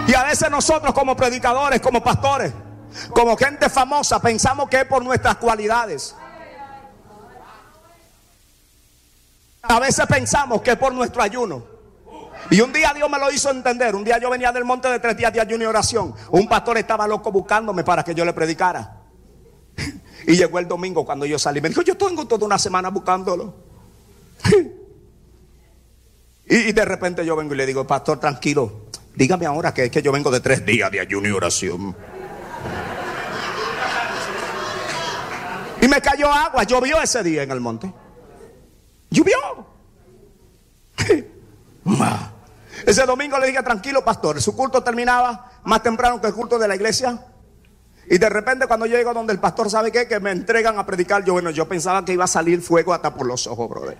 Y a veces nosotros como predicadores, como pastores, como gente famosa, pensamos que es por nuestras cualidades. A veces pensamos que es por nuestro ayuno. Y un día Dios me lo hizo entender. Un día yo venía del monte de 3 días de ayuno y oración. Un pastor estaba loco buscándome para que yo le predicara. Y llegó el domingo cuando yo salí. Me dijo, yo tengo toda una semana buscándolo. Y de repente yo vengo y le digo, pastor, tranquilo, dígame ahora que es que yo vengo de 3 días de ayuno y oración. Y me cayó agua. Llovió ese día en el monte. Llovió. Ese domingo le dije, tranquilo pastor, su culto terminaba más temprano que el culto de la iglesia. Y de repente cuando yo llego donde el pastor, ¿sabe qué? Que me entregan a predicar. Yo pensaba que iba a salir fuego hasta por los ojos, brother.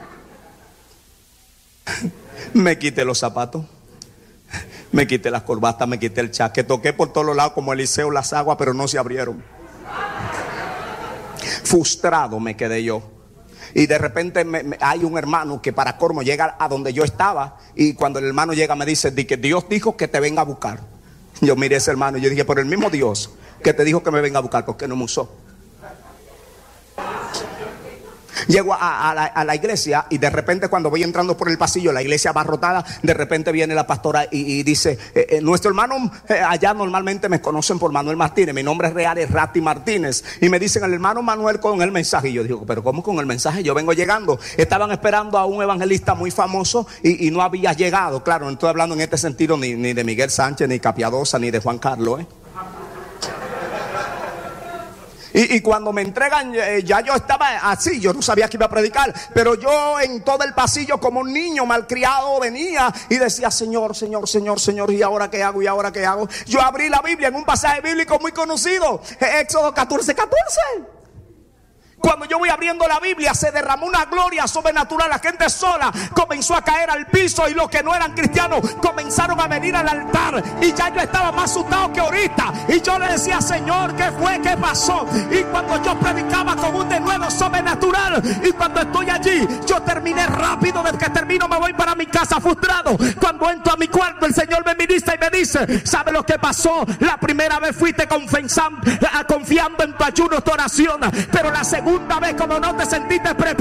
Me quité los zapatos, me quité las corbatas, me quité el chaque, toqué por todos lados como Eliseo las aguas, pero no se abrieron. Frustrado me quedé yo. Y de repente hay un hermano que para colmo llega a donde yo estaba. Y cuando el hermano llega me dice que Dios dijo que te venga a buscar. Yo miré a ese hermano y yo dije, por el mismo Dios que te dijo que me venga a buscar, ¿por qué no me usó? Llego a la iglesia y de repente cuando voy entrando por el pasillo, la iglesia abarrotada, de repente viene la pastora y dice, nuestro hermano allá normalmente me conocen por Manuel Martínez, mi nombre real es Rati Martínez, y me dicen el hermano Manuel con el mensaje. Y yo digo, pero ¿cómo con el mensaje? Yo vengo llegando. Estaban esperando a un evangelista muy famoso y no había llegado. Claro, no estoy hablando en este sentido ni de Miguel Sánchez, ni Capiadosa, ni de Juan Carlos, Y cuando me entregan, ya yo estaba así, yo no sabía que iba a predicar, pero yo en todo el pasillo como un niño malcriado venía y decía, Señor, Señor, Señor, Señor, ¿y ahora qué hago? ¿Y ahora qué hago? Yo abrí la Biblia en un pasaje bíblico muy conocido, Éxodo 14:14. Cuando yo voy abriendo la Biblia, se derramó una gloria sobrenatural. La gente sola comenzó a caer al piso y los que no eran cristianos comenzaron a venir al altar. Y ya yo estaba más asustado que ahorita. Y yo le decía, Señor, ¿qué fue? ¿Qué pasó? Y cuando yo predicaba con un denuedo sobrenatural, y cuando estoy allí, yo terminé rápido. Desde que termino me voy para mi casa frustrado. Cuando entro a mi cuarto, el Señor me ministra y me dice, ¿sabe lo que pasó? La primera vez fuiste confiando en tu ayuno, tu oración, pero la segunda vez, como no te sentiste preparado,